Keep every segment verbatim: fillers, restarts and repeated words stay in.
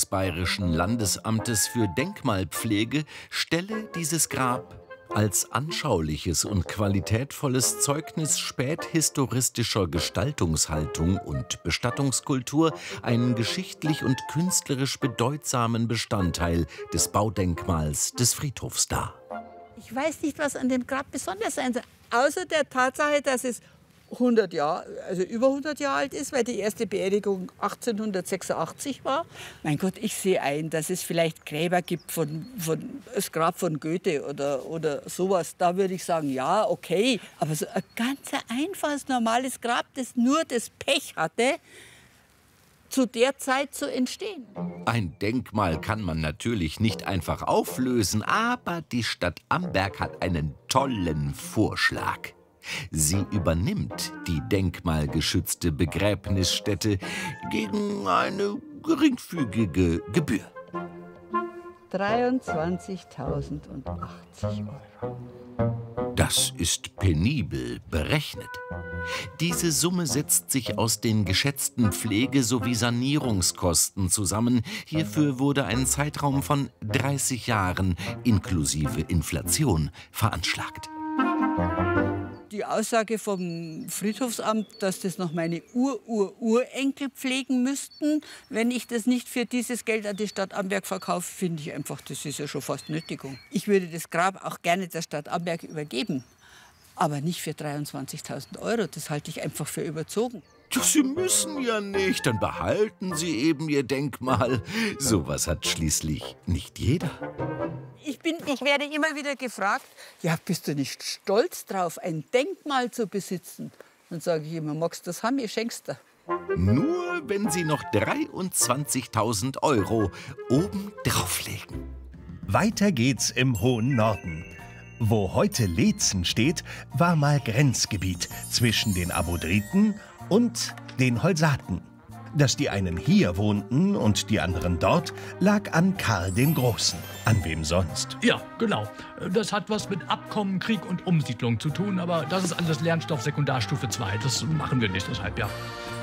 Bayerischen Landesamtes für Denkmalpflege stelle dieses Grab als anschauliches und qualitätvolles Zeugnis späthistoristischer Gestaltungshaltung und Bestattungskultur einen geschichtlich und künstlerisch bedeutsamen Bestandteil des Baudenkmals des Friedhofs dar. Ich weiß nicht, was an dem Grab besonders sein soll, außer der Tatsache, dass es hundert Jahre, also über hundert Jahre alt ist, weil die erste Beerdigung achtzehnhundertsechsundachtzig war. Mein Gott, ich sehe ein, dass es vielleicht Gräber gibt, von, von, das Grab von Goethe oder, oder sowas. Da würde ich sagen, ja, okay. Aber so ein ganz einfaches, normales Grab, das nur das Pech hatte, zu der Zeit zu entstehen. Ein Denkmal kann man natürlich nicht einfach auflösen, aber die Stadt Amberg hat einen tollen Vorschlag. Sie übernimmt die denkmalgeschützte Begräbnisstätte gegen eine geringfügige Gebühr. dreiundzwanzigtausendachtzig Euro. Das ist penibel berechnet. Diese Summe setzt sich aus den geschätzten Pflege- sowie Sanierungskosten zusammen. Hierfür wurde ein Zeitraum von dreißig Jahren inklusive Inflation veranschlagt. Die Aussage vom Friedhofsamt, dass das noch meine Ur-Ur-Urenkel pflegen müssten, wenn ich das nicht für dieses Geld an die Stadt Amberg verkaufe, finde ich einfach, das ist ja schon fast Nötigung. Ich würde das Grab auch gerne der Stadt Amberg übergeben, aber nicht für dreiundzwanzigtausend Euro. Das halte ich einfach für überzogen. Ja, Sie müssen ja nicht, dann behalten Sie eben Ihr Denkmal. Sowas hat schließlich nicht jeder. Ich, bin, ich werde immer wieder gefragt, ja, bist du nicht stolz drauf, ein Denkmal zu besitzen? Dann sage ich immer, magst du das haben, ich schenk's dir. Nur wenn Sie noch dreiundzwanzigtausend Euro oben drauflegen. Weiter geht's im hohen Norden. Wo heute Leetzen steht, war mal Grenzgebiet zwischen den Abodriten und den Holsaten. Dass die einen hier wohnten und die anderen dort, lag an Karl dem Großen. An wem sonst? Ja, genau. Das hat was mit Abkommen, Krieg und Umsiedlung zu tun, aber das ist alles Lernstoff Sekundarstufe zwei. Das machen wir nicht, deshalb ja.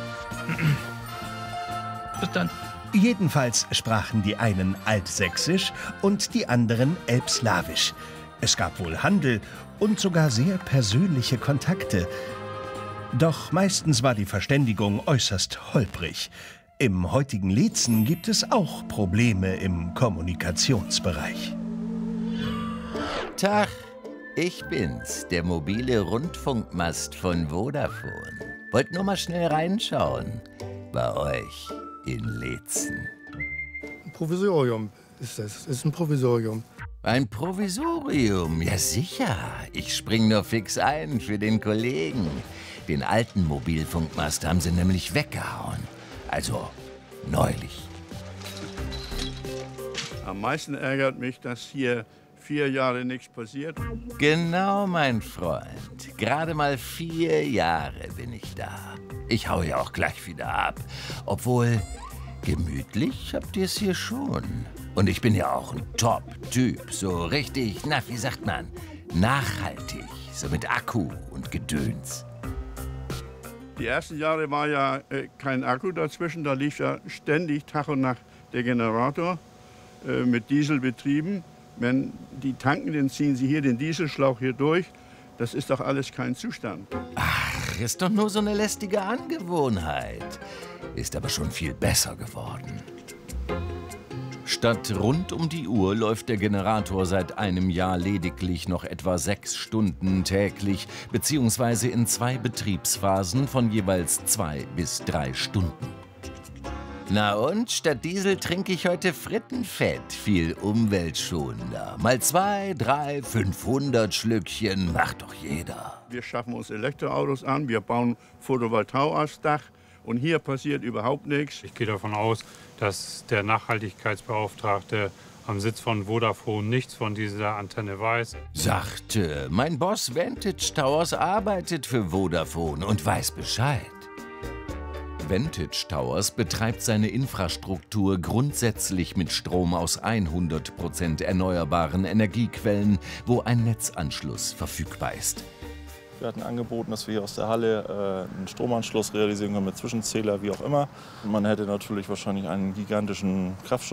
Bis dann. Jedenfalls sprachen die einen Altsächsisch und die anderen Elbslawisch. Es gab wohl Handel und sogar sehr persönliche Kontakte. Doch meistens war die Verständigung äußerst holprig. Im heutigen Leetzen gibt es auch Probleme im Kommunikationsbereich. Tag, ich bin's, der mobile Rundfunkmast von Vodafone. Wollt nur mal schnell reinschauen bei euch in Leetzen. Ein Provisorium ist das. Das ist ein Provisorium. Ein Provisorium, ja sicher. Ich spring nur fix ein für den Kollegen. Den alten Mobilfunkmast haben sie nämlich weggehauen. Also neulich. Am meisten ärgert mich, dass hier vier Jahre nichts passiert. Genau, mein Freund. Gerade mal vier Jahre bin ich da. Ich hau ja auch gleich wieder ab. Obwohl, gemütlich habt ihr es hier schon. Und ich bin ja auch ein Top-Typ. So richtig, na, wie sagt man, nachhaltig. So mit Akku und Gedöns. Die ersten Jahre war ja äh, kein Akku dazwischen. Da lief ja ständig Tag und Nacht der Generator äh, mit Diesel betrieben. Wenn die tanken, dann ziehen sie hier den Dieselschlauch hier durch. Das ist doch alles kein Zustand. Ach, ist doch nur so eine lästige Angewohnheit. Ist aber schon viel besser geworden. Statt rund um die Uhr läuft der Generator seit einem Jahr lediglich noch etwa sechs Stunden täglich, beziehungsweise in zwei Betriebsphasen von jeweils zwei bis drei Stunden. Na und, statt Diesel trinke ich heute Frittenfett, viel umweltschonender. Mal zwei, drei, fünfhundert Schlückchen, macht doch jeder. Wir schaffen uns Elektroautos an, wir bauen Photovoltaik aufs Dach. Und hier passiert überhaupt nichts. Ich gehe davon aus, dass der Nachhaltigkeitsbeauftragte am Sitz von Vodafone nichts von dieser Antenne weiß. Sagte, mein Boss Vantage Towers arbeitet für Vodafone und weiß Bescheid. Vantage Towers betreibt seine Infrastruktur grundsätzlich mit Strom aus hundert Prozent erneuerbaren Energiequellen, wo ein Netzanschluss verfügbar ist. Wir hatten angeboten, dass wir hier aus der Halle äh, einen Stromanschluss realisieren können mit Zwischenzähler, wie auch immer. Und man hätte natürlich wahrscheinlich einen gigantischen Kraftstoff